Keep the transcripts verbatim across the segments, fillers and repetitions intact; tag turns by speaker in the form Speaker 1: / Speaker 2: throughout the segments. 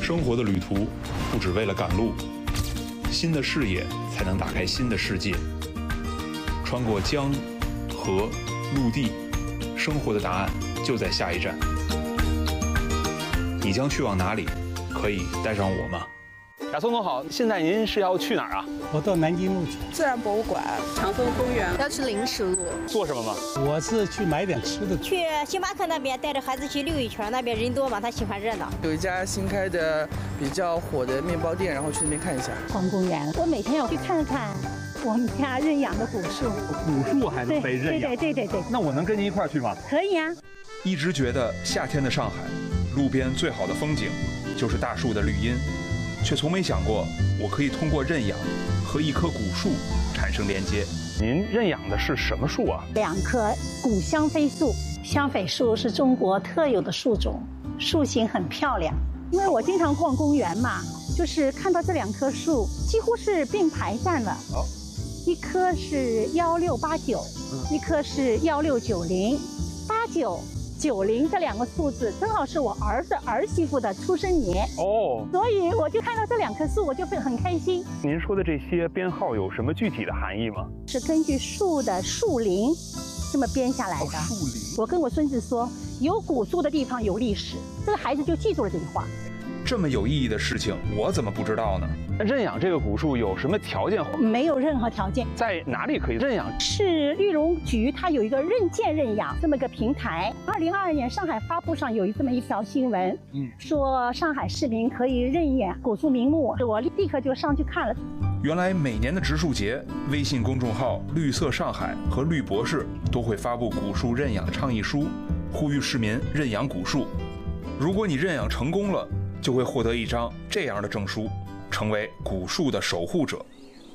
Speaker 1: 生活的旅途不只为了赶路，新的视野才能打开新的世界。穿过江、河、陆地，生活的答案就在下一站。你将去往哪里？可以带上我吗？
Speaker 2: 亚松总好，现在您是要去哪儿啊？
Speaker 3: 我到南京路去。
Speaker 4: 自然博物馆、长风公园，
Speaker 5: 要去临时路。
Speaker 2: 做什么吗？
Speaker 3: 我是去买点吃的。
Speaker 6: 去星巴克那边带着孩子去溜一圈，那边人多嘛，他喜欢热闹。
Speaker 4: 有一家新开的比较火的面包店，然后去那边看一下。
Speaker 7: 逛公园，我每天要去看看我们家认养的古树。
Speaker 2: 古树还能被认养？
Speaker 7: 对对对对对。
Speaker 2: 那我能跟您一块儿去吗？
Speaker 7: 可以啊。
Speaker 1: 一直觉得夏天的上海，路边最好的风景就是大树的绿荫，却从没想过我可以通过认养和一棵古树产生连接。
Speaker 2: 您认养的是什么树啊？
Speaker 7: 两棵古香榧树。香榧树是中国特有的树种，树形很漂亮。因为我经常逛公园嘛，就是看到这两棵树几乎是并排站了。
Speaker 2: 哦，
Speaker 7: 一棵是幺六八九，一棵是幺六九零，八九。九零这两个数字正好是我儿子儿媳妇的出生年
Speaker 2: 哦，
Speaker 7: 所以我就看到这两棵树，我就会很开心。
Speaker 2: 您说的这些编号有什么具体的含义吗？
Speaker 7: 是根据树的树龄这么编下来的。
Speaker 2: 哦，树龄。
Speaker 7: 我跟我孙子说，有古树的地方有历史，这个孩子就记住了这句话。
Speaker 1: 这么有意义的事情，我怎么不知道呢？
Speaker 2: 认养这个古树有什么条件？
Speaker 7: 没有任何条件。
Speaker 2: 在哪里可以认养？
Speaker 7: 是绿农局，它有一个认建认养这么个平台。二零二二年上海发布上有这么一条新闻，嗯，说上海市民可以认养古树名木，我立刻就上去看了。
Speaker 1: 原来每年的植树节，微信公众号“绿色上海”和绿博士都会发布古树认养的倡议书，呼吁市民认养古树。如果你认养成功了，就会获得一张这样的证书，成为古树的守护者。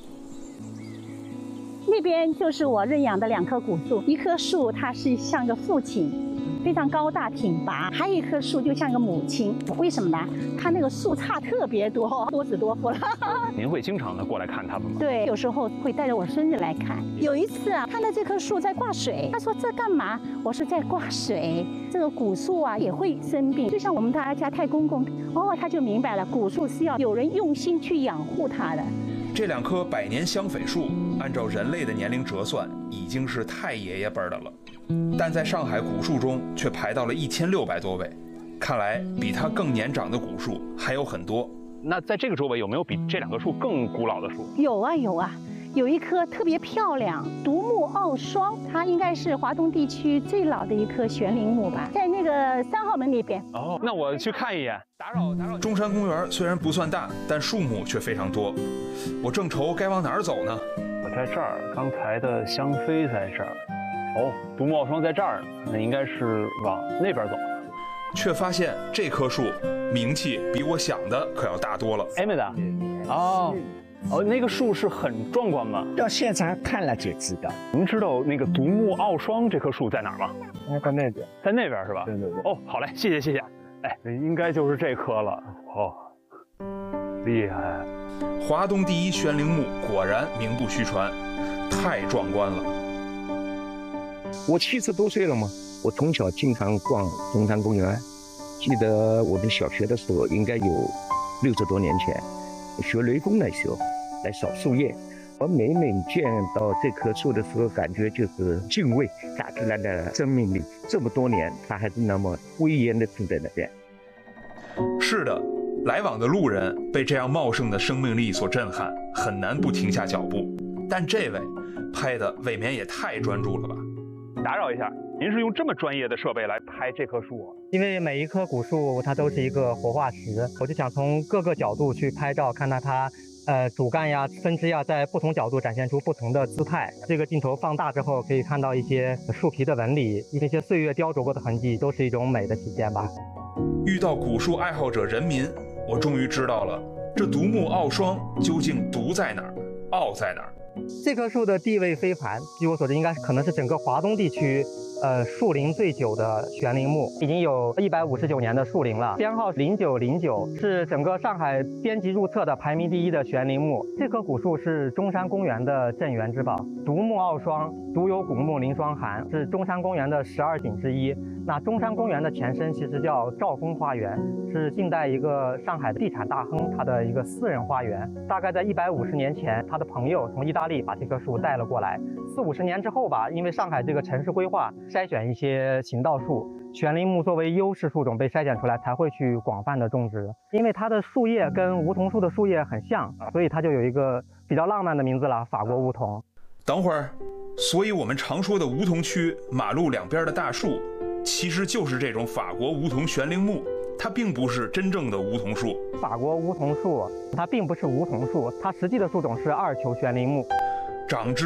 Speaker 7: 那边就是我认养的两棵古树，一棵树它是像个父亲，非常高大挺拔，还有一棵树就像个母亲。为什么呢？它那个树杈特别多，多子多福了。
Speaker 2: 您会经常的过来看它们吗？
Speaker 7: 对，有时候会带着我孙子来看。有一次啊，看到这棵树在挂水，他说这干嘛？我说在挂水。这个古树啊也会生病，就像我们大家太公公，哦，他就明白了，古树是要有人用心去养护它的。
Speaker 1: 这两棵百年香榧树，按照人类的年龄折算，已经是太爷爷辈的了，但在上海古树中却排到了一千六百多位。看来比它更年长的古树还有很多。
Speaker 2: 那在这个周围有没有比这两棵树更古老的树？
Speaker 7: 有啊有啊，有一棵特别漂亮，独木傲霜，它应该是华东地区最老的一棵悬铃木吧，在那个三号门那边。
Speaker 2: 哦，那我去看一眼。打扰打扰。
Speaker 1: 中山公园虽然不算大，但树木却非常多。我正愁该往哪儿走呢？
Speaker 2: 我在这儿，刚才的香榧在这儿。哦，独木傲霜在这儿，那应该是往那边走。
Speaker 1: 却发现这棵树名气比我想的可要大多了。
Speaker 2: 哎，妹子，哦。哦，那个树是很壮观吗？
Speaker 8: 到现场看了就知道。
Speaker 2: 您知道那个独木傲霜这棵树在哪儿吗？
Speaker 8: 在那边，
Speaker 2: 在那边是吧？
Speaker 8: 对对对。
Speaker 2: 哦，好嘞，谢谢谢谢。哎，应该就是这棵了。哦，厉害！
Speaker 1: 华东第一悬铃木果然名不虚传，太壮观了。
Speaker 8: 我七十多岁了嘛，我从小经常逛中山公园，记得我们小学的时候，应该有六十多年前。学雷锋那时候来扫树叶，我每每见到这棵树的时候，感觉就是敬畏大自然的生命力。这么多年，它还是那么威严的站在那边。
Speaker 1: 是的，来往的路人被这样茂盛的生命力所震撼，很难不停下脚步。但这位拍的未免也太专注了吧？
Speaker 2: 打扰一下，您是用这么专业的设备来拍这棵树啊？
Speaker 9: 因为每一棵古树它都是一个活化石，我就想从各个角度去拍照，看到它呃主干呀、分支呀，在不同角度展现出不同的姿态。这个镜头放大之后，可以看到一些树皮的纹理，一些岁月雕琢过的痕迹，都是一种美的体现吧。
Speaker 1: 遇到古树爱好者人民，我终于知道了这独木傲霜究竟独在哪儿，傲在哪儿。
Speaker 9: 这棵树的地位非凡，据我所知，应该可能是整个华东地区呃树龄最久的悬铃木，已经有一百五十九年的树龄了，编号零九零九，是整个上海编辑入册的排名第一的悬铃木。这棵古树是中山公园的镇园之宝，独木傲霜，独有古木临霜寒，是中山公园的十二景之一。 那中山公园的前身其实叫兆丰花园，是近代一个上海的地产大亨他的一个私人花园。大概在一百五十年前，他的朋友从意大利把这棵树带了过来。四五十年之后吧，因为上海这个城市规划筛选一些行道树，悬铃木作为优势树种被筛选出来，才会去广泛的种植。因为它的树叶跟梧桐树的树叶很像，所以它就有一个比较浪漫的名字了——法国梧桐。
Speaker 1: 等会儿，所以我们常说的梧桐区马路两边的大树，其实就是这种法国梧桐悬铃木，它并不是真正的梧桐树。
Speaker 9: 法国梧桐树它并不是梧桐树，它实际的树种是二球悬铃木。
Speaker 1: 长枝